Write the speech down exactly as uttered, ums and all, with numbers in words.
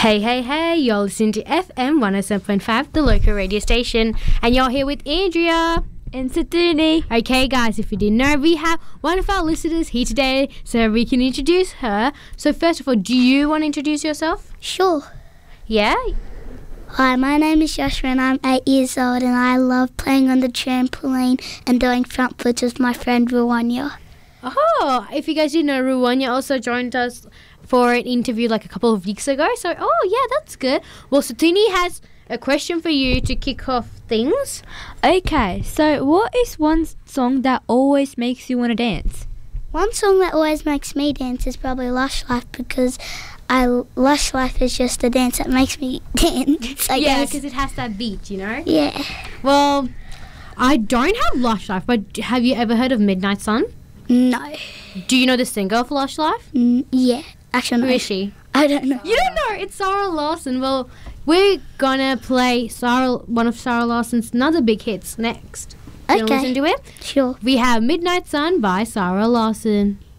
Hey, hey, hey, you're listening to F M one oh seven point five, the local radio station, and you're here with Andrea and Satuni. Okay, guys, if you didn't know, we have one of our listeners here today, so we can introduce her. So first of all, do you want to introduce yourself? Sure. Yeah? Hi, my name is Joshua and I'm eight years old and I love playing on the trampoline and doing front flips with my friend Ruwania. Oh, if you guys didn't know, Ruwania also joined us for an interview like a couple of weeks ago. So, oh, yeah, that's good. Well, Satuni has a question for you to kick off things. Okay, so what is one song that always makes you want to dance? One song that always makes me dance is probably Lush Life because I, Lush Life is just a dance that makes me dance, I yeah, guess. because it has that beat, you know? Yeah. Well, I don't have Lush Life, but have you ever heard of Midnight Sun? No. Do you know the singer of Lush Life? Mm, yeah. Actually, no. Who is she? I don't know. You don't know? It's Sarah Lawson. Well, we're gonna play Sarah, one of Sarah Lawson's another big hits next. You Okay. wanna listen to it? Sure. We have Midnight Sun by Sarah Lawson.